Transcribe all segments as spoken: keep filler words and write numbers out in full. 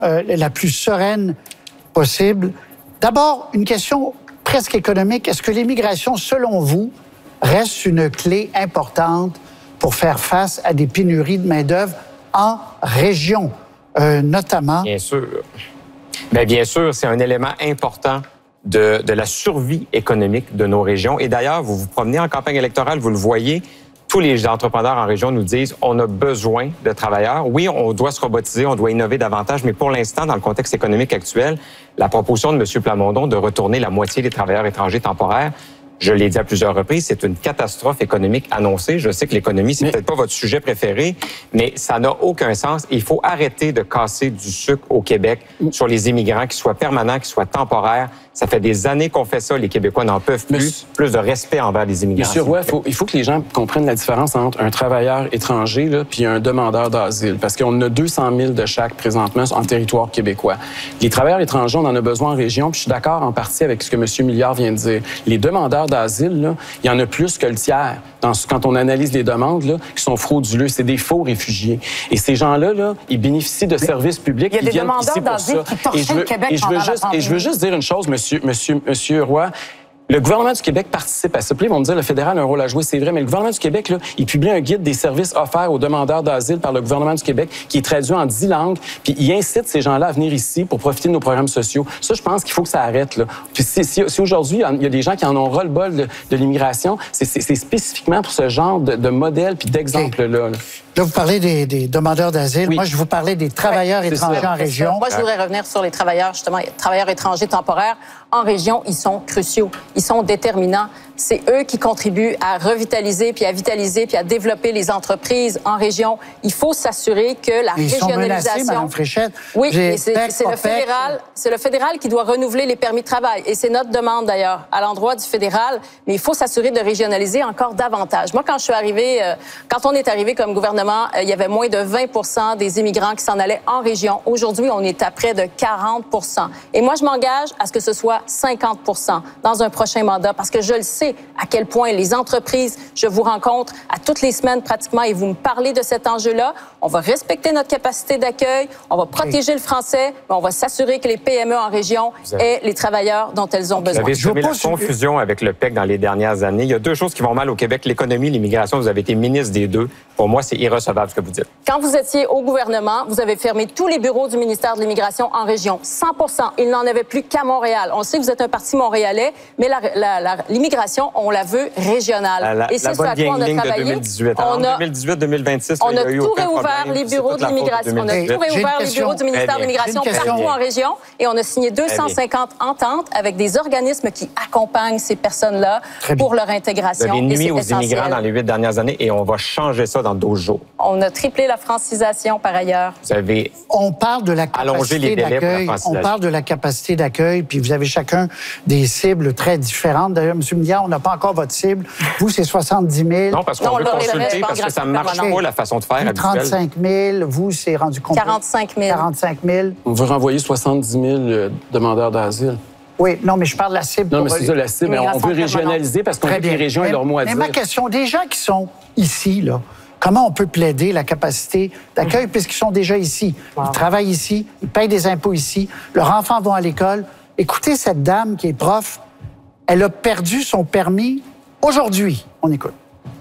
euh, la plus sereine possible. D'abord, une question presque économique. Est-ce que l'immigration, selon vous, reste une clé importante pour faire face à des pénuries de main-d'œuvre en région, euh, notamment? Bien sûr. Bien, bien sûr, c'est un élément important de, de la survie économique de nos régions. Et d'ailleurs, vous vous promenez en campagne électorale, vous le voyez, tous les entrepreneurs en région nous disent on a besoin de travailleurs. Oui, on doit se robotiser, on doit innover davantage, mais pour l'instant, dans le contexte économique actuel, la proposition de M. Plamondon de retourner la moitié des travailleurs étrangers temporaires, je l'ai dit à plusieurs reprises, c'est une catastrophe économique annoncée. Je sais que l'économie, c'est mais... peut-être pas votre sujet préféré, mais ça n'a aucun sens. Il faut arrêter de casser du sucre au Québec sur les immigrants, qu'ils soient permanents, qu'ils soient temporaires. Ça fait des années qu'on fait ça. Les Québécois n'en peuvent plus. Monsieur... Plus de respect envers les immigrants. Monsieur Roy, faut, il faut que les gens comprennent la différence entre un travailleur étranger là, puis un demandeur d'asile. Parce qu'on a deux cent mille de chaque présentement en territoire québécois. Les travailleurs étrangers, on en a besoin en région. Puis je suis d'accord en partie avec ce que M. Milliard vient de dire. Les demandeurs d'asile, là, il y en a plus que le tiers. Dans, quand on analyse les demandes, là, qui sont frauduleux, c'est des faux réfugiés. Et ces gens-là, là, ils bénéficient de services publics. Il y a des demandeurs d'asile qui torchaient le Québec pendant la pandémie. Et je veux juste dire une chose, monsieur, monsieur, monsieur Roy. Le gouvernement du Québec participe à ça. Puis ils vont me dire le fédéral a un rôle à jouer, c'est vrai, mais le gouvernement du Québec, là, il publie un guide des services offerts aux demandeurs d'asile par le gouvernement du Québec qui est traduit en dix langues, puis il incite ces gens-là à venir ici pour profiter de nos programmes sociaux. Ça, je pense qu'il faut que ça arrête. Là. Puis si, si, si aujourd'hui, il y a des gens qui en ont ras-le-bol de, de l'immigration, c'est spécifiquement pour ce genre de, de modèle puis d'exemple-là. Là. Là, vous parlez des, des demandeurs d'asile. Oui. Moi, je vous parlais des travailleurs ouais, étrangers ça. en région. Moi, je voudrais revenir sur les travailleurs, justement, travailleurs étrangers temporaires. En région, ils sont cruciaux. Ils sont déterminants. C'est eux qui contribuent à revitaliser, puis à vitaliser, puis à développer les entreprises en région. Il faut s'assurer que la ils régionalisation... Sont menacés, Mme Fréchette. Oui, c'est le fédéral. C'est le fédéral qui doit renouveler les permis de travail. Et c'est notre demande, d'ailleurs, à l'endroit du fédéral. Mais il faut s'assurer de régionaliser encore davantage. Moi, quand je suis arrivée, euh, quand on est arrivé comme gouvernement, euh, il y avait moins de vingt pour cent des immigrants qui s'en allaient en région. Aujourd'hui, on est à près de quarante pour cent. Et moi, je m'engage à ce que ce soit cinquante pour cent dans un prochain mandat, parce que je le sais à quel point les entreprises, je vous rencontre à toutes les semaines pratiquement et vous me parlez de cet enjeu-là. On va respecter notre capacité d'accueil, on va protéger oui. le français, mais on va s'assurer que les P M E en région avez... aient les travailleurs dont elles ont besoin. Vous avez semé la confusion avec le P E C dans les dernières années. Il y a deux choses qui vont mal au Québec, l'économie, l'immigration. Vous avez été ministre des deux. Pour moi, c'est irrecevable ce que vous dites. Quand vous étiez au gouvernement, vous avez fermé tous les bureaux du ministère de l'Immigration en région. cent pour cent. Il n'en avait plus qu'à Montréal. On sait que vous êtes un parti montréalais, mais l'immigration, on la veut régionale. La, la, et c'est ce à quoi on a travaillé. De deux mille dix-huit. En on a, deux mille dix-huit deux mille vingt-six, on il y a, a eu tout aucun réouvert problème. les bureaux de l'immigration. On a tout réouvert les bureaux du ministère de l'Immigration partout en région et on a signé deux cent cinquante ententes avec des organismes qui accompagnent ces personnes-là pour leur intégration. Vous avez nuit aux immigrants dans les huit dernières années et on va changer ça dans douze jours. On a triplé la francisation par ailleurs. Vous avez on parle de la capacité d'accueil. On parle de la capacité d'accueil, puis vous avez chacun des cibles très différentes. D'ailleurs, M. Milliard, on n'a pas encore votre cible. Vous, c'est soixante-dix mille. Non, parce qu'on veut consulter, parce que ça ne marche pas, la façon de faire habituelle. trente-cinq mille. Vous, c'est rendu combien? quarante-cinq mille. quarante-cinq mille. On veut renvoyer soixante-dix mille demandeurs d'asile. Oui, non, mais je parle de la cible. Non, mais c'est ça, la cible. Mais on veut régionaliser parce qu'on veut que les régions aient leur mot à dire. Mais ma question, des gens qui sont ici, là, comment on peut plaider la capacité d'accueil puisqu'ils sont déjà ici? Wow. Ils travaillent ici, ils payent des impôts ici, leurs enfants vont à l'école. Écoutez cette dame qui est prof, elle a perdu son permis aujourd'hui. On écoute.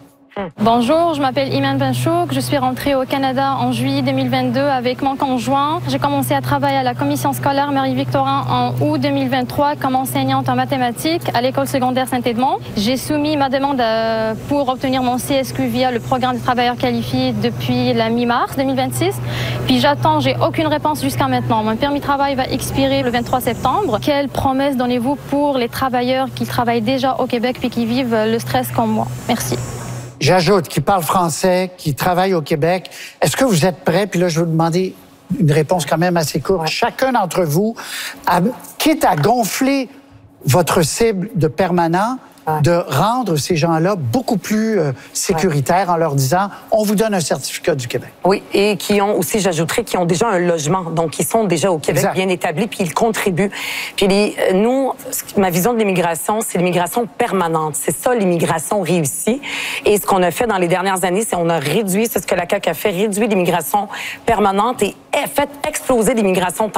Bonjour, je m'appelle Iman Benchouk. Je suis rentrée au Canada en juillet deux mille vingt-deux avec mon conjoint. J'ai commencé à travailler à la commission scolaire Marie-Victorin en août deux mille vingt-trois comme enseignante en mathématiques à l'école secondaire Saint-Edmond. J'ai soumis ma demande pour obtenir mon C S Q via le programme des travailleurs qualifiés depuis la mi-mars deux mille vingt-six. Puis j'attends, j'ai aucune réponse jusqu'à maintenant. Mon permis de travail va expirer le vingt-trois septembre. Quelle promesse donnez-vous pour les travailleurs qui travaillent déjà au Québec puis qui vivent le stress comme moi? Merci. J'ajoute, qui parle français, qui travaille au Québec. Est-ce que vous êtes prêts? Puis là, je vais vous demander une réponse quand même assez courte. Chacun d'entre vous, à, quitte à gonfler votre cible de permanent, de rendre ces gens-là beaucoup plus euh, sécuritaires ouais. en leur disant « on vous donne un certificat du Québec ». Oui, et qui ont aussi, j'ajouterais, qui ont déjà un logement, donc ils sont déjà au Québec exact. Bien établis, puis ils contribuent. Puis les, nous, ma vision de l'immigration, c'est l'immigration permanente. C'est ça l'immigration réussie. Et ce qu'on a fait dans les dernières années, c'est on a réduit, c'est ce que la C A Q a fait, réduit l'immigration permanente et fait exploser l'immigration temporaire.